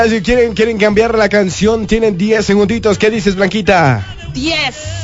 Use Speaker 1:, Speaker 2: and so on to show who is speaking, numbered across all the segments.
Speaker 1: Si quieren cambiar la canción, tienen 10 segunditos. ¿Qué dices, Blanquita?
Speaker 2: 10,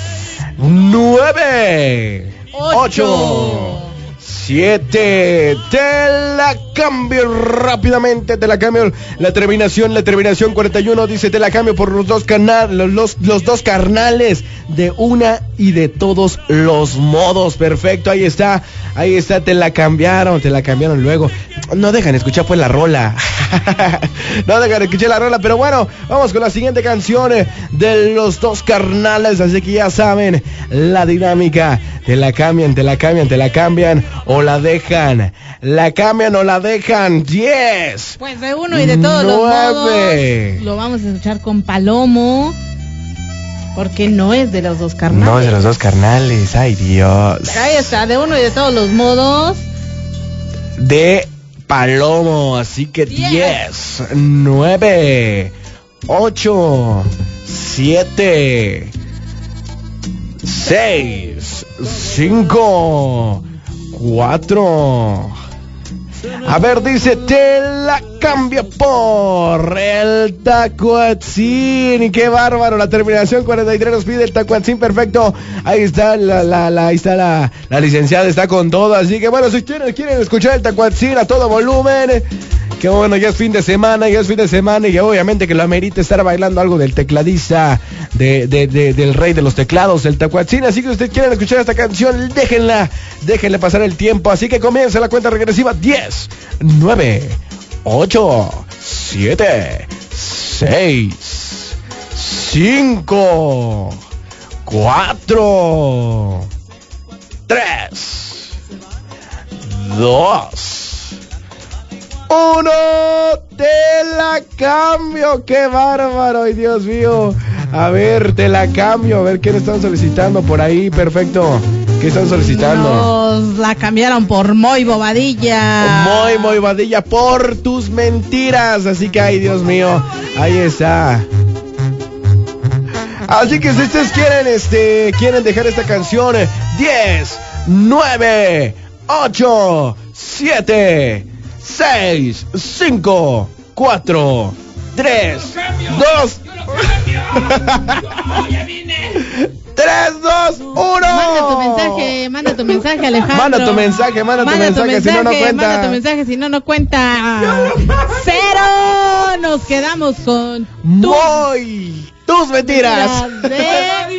Speaker 1: 9, 8, 7. Te la cambio rápidamente. Te la cambio. La terminación 41 dice: te la cambio por los dos carnales de una y de todos los modos. Perfecto, ahí está. Te la cambiaron luego. No dejan escuchar pues la rola. No dejan escuchar la rola. Pero bueno, vamos con la siguiente canción de los dos carnales. Así que ya saben la dinámica. Te la cambian o la dejan. La cambian o la dejan. 10.
Speaker 2: Pues de uno y de todos 9. Los modos. Lo vamos a escuchar con Palomo. Porque no es de los dos carnales.
Speaker 1: No es de los dos carnales. Ay, Dios.
Speaker 2: Ahí está, de uno y de todos los modos.
Speaker 1: De Palomo. Así que 10, 9, 8, 7, 6, 5, 4. A ver, dice: te la cambio por el Tacuatzin. ¡Qué bárbaro! La terminación 43 nos pide el Tacuatzin. Perfecto. Ahí está la licenciada, está con todo. Así que bueno, si quieren escuchar el Tacuatzin a todo volumen. Que bueno, ya es fin de semana y obviamente que lo amerita estar bailando algo del tecladista, del rey de los teclados, el Tacuatzin. Así que si ustedes quieren escuchar esta canción, déjenle pasar el tiempo. Así que comienza la cuenta regresiva. 10, 9, 8, 7, 6, 5, 4, 3, 2, 1. Te la cambio. ¡Qué bárbaro! ¡Ay, Dios mío! A ver, te la cambio. A ver, ¿qué le están solicitando por ahí? Perfecto. ¿Qué están solicitando?
Speaker 2: Nos la cambiaron por Moy Bobadilla.
Speaker 1: Moy Bobadilla, por tus mentiras. Así que, ay, Dios mío, ahí está. Así que si ustedes quieren dejar esta canción, 10, 9, 8, 7, 6, 5, 4, 3, 2. 3, 2, 1.
Speaker 2: Manda tu mensaje, Alejandro.
Speaker 1: Manda tu mensaje, si no cuenta.
Speaker 2: Manda tu mensaje, si no cuenta. 0. Nos quedamos con
Speaker 1: tus mentiras.
Speaker 2: De